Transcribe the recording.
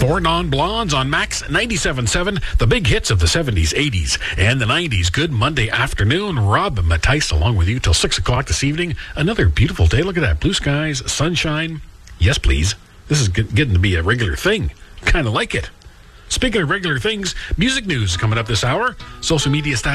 Four Non-Blondes on Max 97.7, the big hits of the 70s, 80s, and the 90s. Good Monday afternoon. Rob Matthijs along with you till 6 o'clock this evening. Another beautiful day. Look at that. Blue skies, sunshine. Yes, please. This is getting to be a regular thing. Kind of like it. Speaking of regular things, music news coming up this hour. Social media stats.